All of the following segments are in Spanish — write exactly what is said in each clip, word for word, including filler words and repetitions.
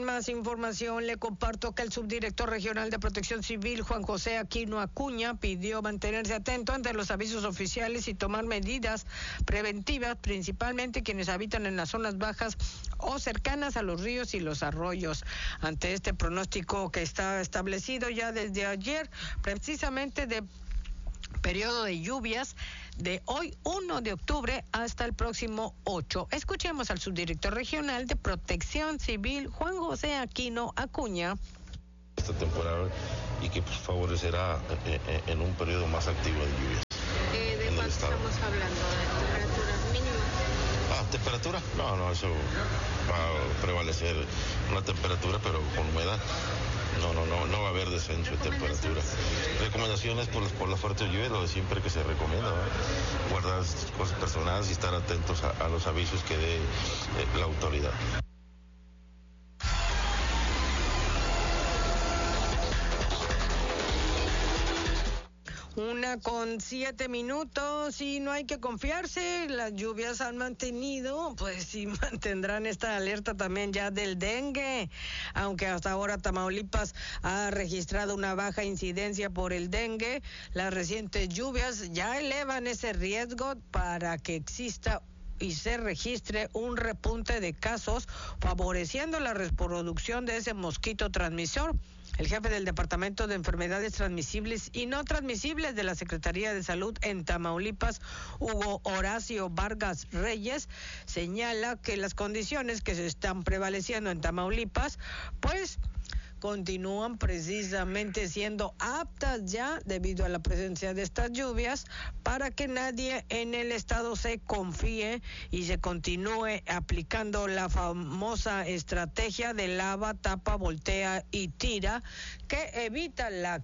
más información, le comparto que el subdirector regional de Protección Civil, Juan José Aquino Acuña, pidió mantenerse atento ante los avisos oficiales y tomar medidas preventivas, principalmente quienes habitan en las zonas bajas o cercanas a los ríos y los arroyos. Ante este pronóstico que está establecido ya desde ayer, precisamente de periodo de lluvias de hoy uno de octubre hasta el próximo ocho. Escuchemos al subdirector regional de Protección Civil, Juan José Aquino Acuña. Esta temporada y que pues, favorecerá en, en, en un periodo más activo de lluvias. Eh, ¿De cuánto estamos hablando? ¿De temperaturas mínimas? Ah, ¿temperatura? No, no, eso va a prevalecer una temperatura, pero con humedad. No, no, no, no va a haber descenso de temperatura. Recomendaciones por, por la fuerte lluvia, lo de siempre que se recomienda, ¿no? Guardar cosas personales y estar atentos a, a los avisos que dé eh, la autoridad. Una con siete minutos y no hay que confiarse, las lluvias han mantenido, pues sí mantendrán esta alerta también ya del dengue, aunque hasta ahora Tamaulipas ha registrado una baja incidencia por el dengue, las recientes lluvias ya elevan ese riesgo para que exista y se registre un repunte de casos, favoreciendo la reproducción de ese mosquito transmisor. El jefe del Departamento de Enfermedades Transmisibles y No Transmisibles de la Secretaría de Salud en Tamaulipas, Hugo Horacio Vargas Reyes, señala que las condiciones que se están prevaleciendo en Tamaulipas, pues continúan precisamente siendo aptas ya debido a la presencia de estas lluvias para que nadie en el estado se confíe y se continúe aplicando la famosa estrategia de lava, tapa, voltea y tira que evita la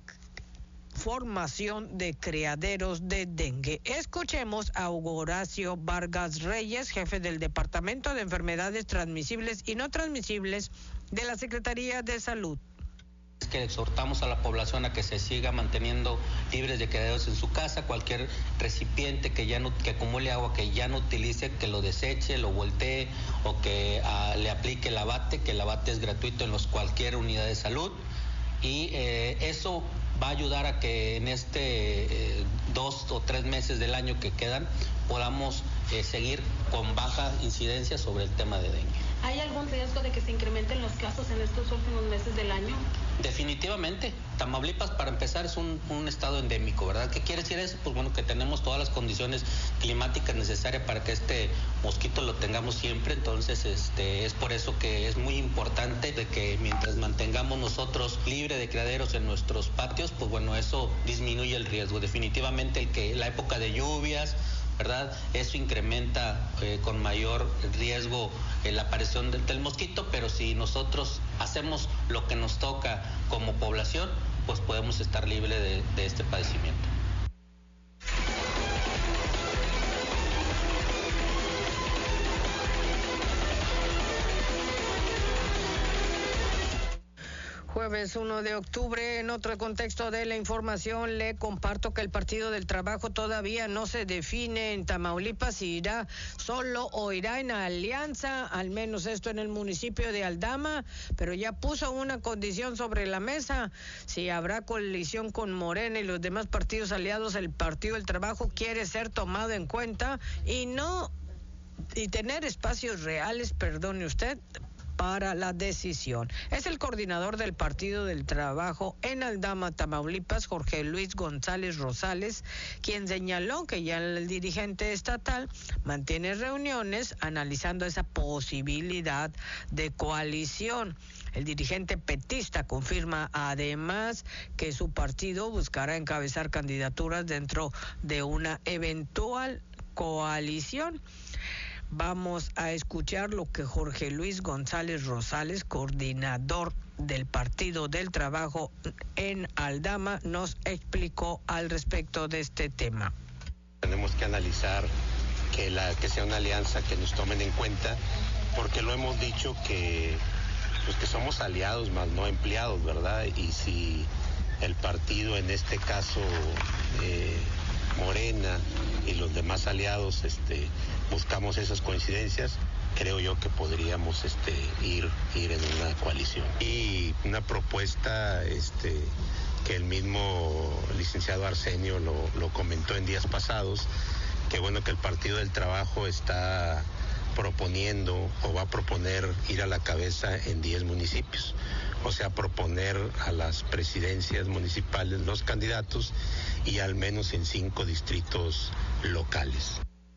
formación de criaderos de dengue. Escuchemos a Hugo Horacio Vargas Reyes, jefe del Departamento de Enfermedades Transmisibles y No Transmisibles de la Secretaría de Salud. Es que exhortamos a la población a que se siga manteniendo libres de criaderos en su casa, cualquier recipiente que ya no, que acumule agua que ya no utilice, que lo deseche, lo voltee o que uh, le aplique el abate, que el abate es gratuito en los cualquier unidad de salud y eh, eso va a ayudar a que en este eh, dos o tres meses del año que quedan podamos eh, seguir con baja incidencia sobre el tema de dengue. ¿Hay algún riesgo de que se incrementen los casos en estos últimos meses del año? Definitivamente. Tamaulipas, para empezar, es un, un estado endémico, ¿verdad? ¿Qué quiere decir eso? Pues bueno, que tenemos todas las condiciones climáticas necesarias para que este mosquito lo tengamos siempre. Entonces, este, es por eso que es muy importante de que mientras mantengamos nosotros libre de criaderos en nuestros patios, pues bueno, eso disminuye el riesgo. Definitivamente el que la época de lluvias, ¿verdad? Eso incrementa eh, con mayor riesgo eh, la aparición del, del mosquito, pero si nosotros hacemos lo que nos toca como población, pues podemos estar libres de, de este padecimiento. Jueves uno de octubre, en otro contexto de la información, le comparto que el Partido del Trabajo todavía no se define en Tamaulipas si irá solo o irá en alianza, al menos esto en el municipio de Aldama, pero ya puso una condición sobre la mesa: si habrá coalición con Morena y los demás partidos aliados, el Partido del Trabajo quiere ser tomado en cuenta y no y tener espacios reales, perdone usted, para la decisión. Es el coordinador del Partido del Trabajo en Aldama, Tamaulipas, Jorge Luis González Rosales, quien señaló que ya el dirigente estatal mantiene reuniones analizando esa posibilidad de coalición. El dirigente petista confirma además que su partido buscará encabezar candidaturas dentro de una eventual coalición. Vamos a escuchar lo que Jorge Luis González Rosales, coordinador del Partido del Trabajo en Aldama, nos explicó al respecto de este tema. Tenemos que analizar que, la, que sea una alianza que nos tomen en cuenta, porque lo hemos dicho que, pues que somos aliados más no empleados, ¿verdad? Y si el partido, en este caso eh, Morena y los demás aliados, este, buscamos esas coincidencias, creo yo que podríamos este, ir, ir en una coalición. Y una propuesta este, que el mismo licenciado Arsenio lo, lo comentó en días pasados, que bueno que el Partido del Trabajo está proponiendo o va a proponer ir a la cabeza en diez municipios. O sea, proponer a las presidencias municipales los candidatos y al menos en cinco distritos locales.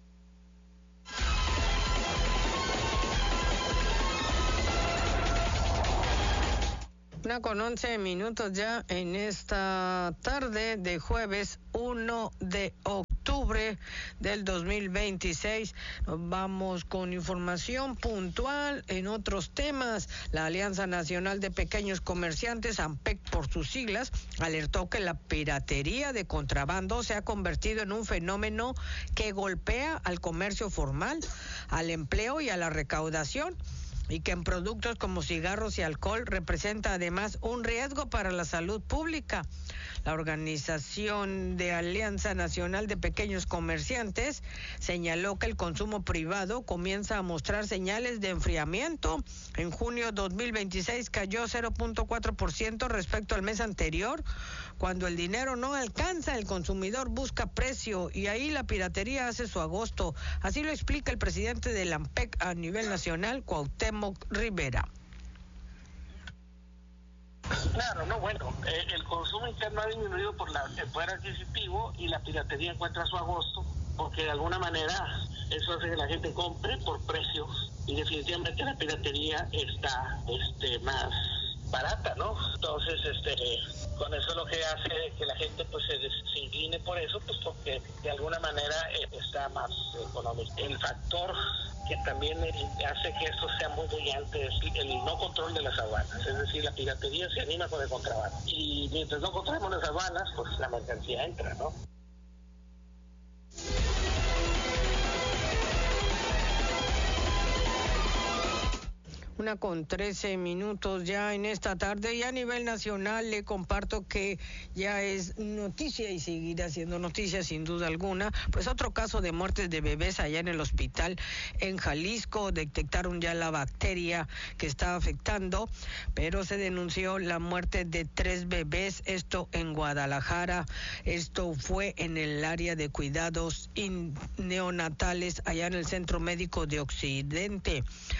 Una con once minutos ya en esta tarde de jueves uno de octubre del dos mil veintiséis. Nos vamos con información puntual en otros temas. La Alianza Nacional de Pequeños Comerciantes, AMPEC por sus siglas, alertó que la piratería de contrabando se ha convertido en un fenómeno que golpea al comercio formal, al empleo y a la recaudación, y que en productos como cigarros y alcohol representa además un riesgo para la salud pública. La Organización de Alianza Nacional de Pequeños Comerciantes señaló que el consumo privado comienza a mostrar señales de enfriamiento. En junio dos mil veintiséis cayó cero punto cuatro por ciento respecto al mes anterior. Cuando el dinero no alcanza, el consumidor busca precio y ahí la piratería hace su agosto. Así lo explica el presidente del AMPEC a nivel nacional, Cuauhtémoc Rivera. Claro, no, bueno, eh, el consumo interno ha disminuido por la, el poder adquisitivo y la piratería encuentra su agosto, porque de alguna manera eso hace que la gente compre por precios y definitivamente la piratería está este, más barata, ¿no? Entonces, este, con eso lo que hace que la gente pues se, se incline por eso, pues porque de alguna manera eh, está más económico. El factor que también hace que esto sea muy brillante es el no control de las aduanas, es decir, la piratería se anima con el contrabando y mientras no controlemos las aduanas, pues la mercancía entra, ¿no? Una con trece minutos ya en esta tarde, y a nivel nacional le comparto que ya es noticia y seguirá siendo noticia sin duda alguna, pues otro caso de muertes de bebés allá en el hospital en Jalisco. Detectaron ya la bacteria que está afectando, pero se denunció la muerte de tres bebés, esto en Guadalajara. Esto fue en el área de cuidados neonatales allá en el Centro Médico de Occidente.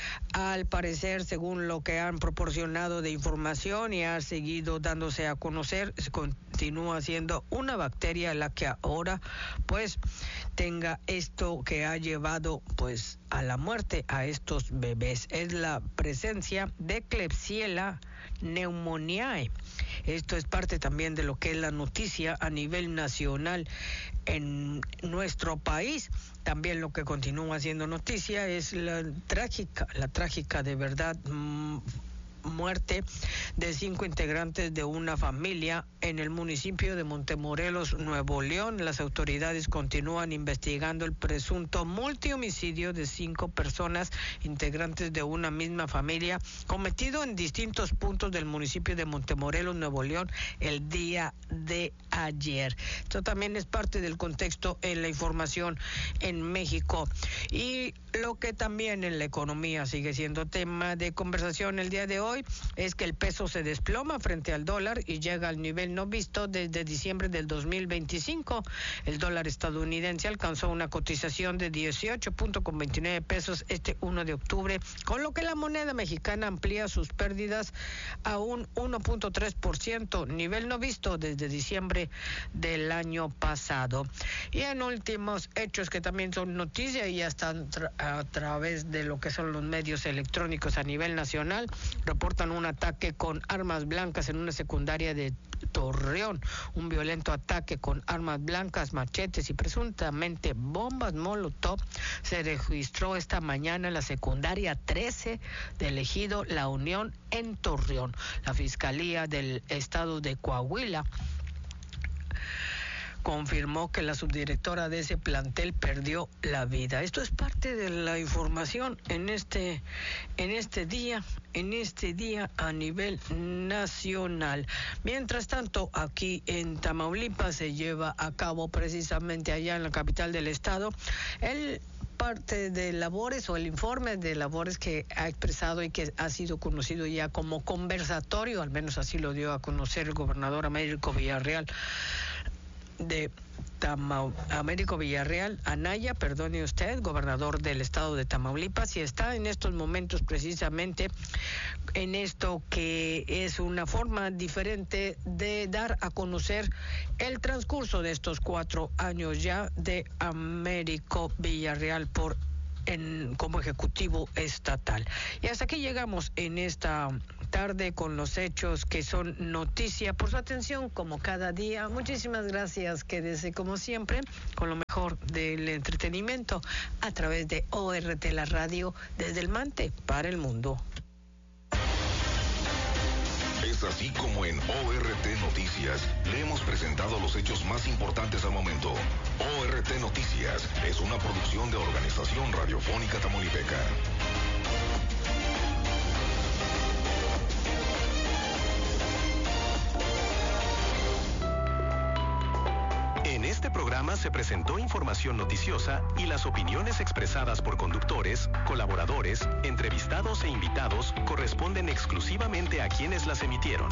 Al parecer, según lo que han proporcionado de información y ha seguido dándose a conocer, continúa siendo una bacteria la que ahora pues tenga esto que ha llevado pues a la muerte a estos bebés. Es la presencia de Klebsiella pneumoniae. Esto es parte también de lo que es la noticia a nivel nacional en nuestro país. También lo que continúa siendo noticia es la trágica, la trágica de verdad mmm, muerte de cinco integrantes de una familia en el municipio de Montemorelos, Nuevo León. Las autoridades continúan investigando el presunto multihomicidio de cinco personas integrantes de una misma familia cometido en distintos puntos del municipio de Montemorelos, Nuevo León, el día de ayer. Esto también es parte del contexto en la información en México. Y lo que también en la economía sigue siendo tema de conversación el día de hoy es que el peso se desploma frente al dólar y llega al nivel no visto desde diciembre del dos mil veinticinco. El dólar estadounidense alcanzó una cotización de dieciocho punto veintinueve pesos este uno de octubre, con lo que la moneda mexicana amplía sus pérdidas a un uno punto tres por ciento, nivel no visto desde diciembre del año pasado. Y en últimos hechos que también son noticia y ya están tra- a través de lo que son los medios electrónicos a nivel nacional, reportan un ataque con armas blancas en una secundaria de Torreón. Un violento ataque con armas blancas, machetes y presuntamente bombas Molotov se registró esta mañana en la secundaria trece del ejido La Unión en Torreón. La Fiscalía del Estado de Coahuila confirmó que la subdirectora de ese plantel perdió la vida. Esto es parte de la información en este en este día, en este día a nivel nacional. Mientras tanto, aquí en Tamaulipas se lleva a cabo precisamente allá en la capital del estado el parte de labores o el informe de labores que ha expresado y que ha sido conocido ya como conversatorio, al menos así lo dio a conocer el gobernador Américo Villarreal de Tama, Américo Villarreal Anaya, perdone usted, gobernador del estado de Tamaulipas, y está en estos momentos precisamente en esto que es una forma diferente de dar a conocer el transcurso de estos cuatro años ya de Américo Villarreal por En, como ejecutivo estatal. Y hasta aquí llegamos en esta tarde con los hechos que son noticia. Por su atención, como cada día, muchísimas gracias. Quédese como siempre con lo mejor del entretenimiento a través de O R T, la radio desde el Mante para el mundo. Es así como en O R T Noticias le hemos presentado los hechos más importantes al momento. O R T Noticias es una producción de Organización Radiofónica Tamaulipeca. En este programa se presentó información noticiosa y las opiniones expresadas por conductores, colaboradores, entrevistados e invitados corresponden exclusivamente a quienes las emitieron.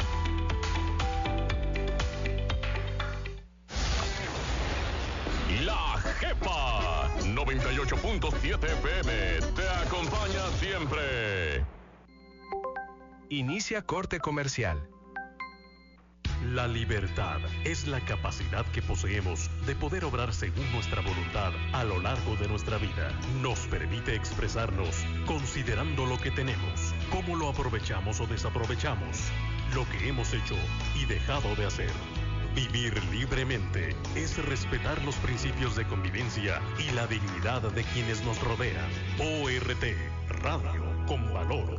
La Jefa noventa y ocho punto siete F M te acompaña siempre. Inicia corte comercial. La libertad es la capacidad que poseemos de poder obrar según nuestra voluntad a lo largo de nuestra vida. Nos permite expresarnos considerando lo que tenemos, cómo lo aprovechamos o desaprovechamos, lo que hemos hecho y dejado de hacer. Vivir libremente es respetar los principios de convivencia y la dignidad de quienes nos rodean. O R T, Radio con Valor.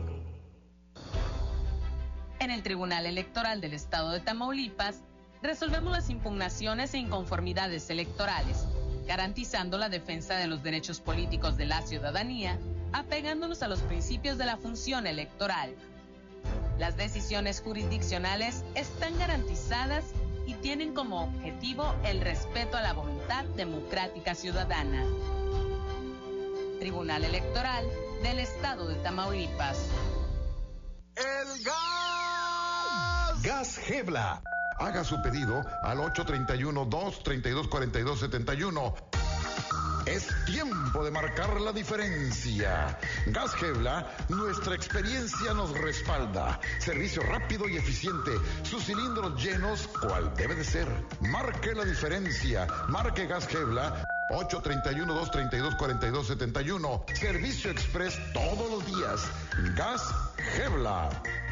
En el Tribunal Electoral del Estado de Tamaulipas, resolvemos las impugnaciones e inconformidades electorales, garantizando la defensa de los derechos políticos de la ciudadanía, apegándonos a los principios de la función electoral. Las decisiones jurisdiccionales están garantizadas y tienen como objetivo el respeto a la voluntad democrática ciudadana. Tribunal Electoral del Estado de Tamaulipas. ¡El gas! Gas Gebla. Haga su pedido al ocho tres uno, dos tres dos, cuatro dos siete uno. Es tiempo de marcar la diferencia. Gas Gebla, nuestra experiencia nos respalda. Servicio rápido y eficiente. Sus cilindros llenos, cual debe de ser. Marque la diferencia. Marque Gas Gebla. ocho tres uno, dos tres dos, cuatro dos siete uno. Servicio express todos los días. Gas Gebla.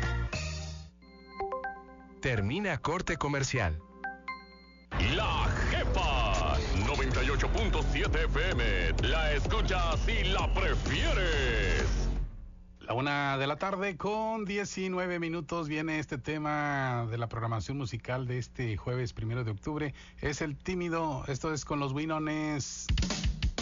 Termina corte comercial. La Jefa noventa y ocho punto siete F M. La escuchas y la prefieres. La una de la tarde con diecinueve minutos viene este tema de la programación musical de este jueves primero de octubre. Es El Tímido. Esto es con los Winones.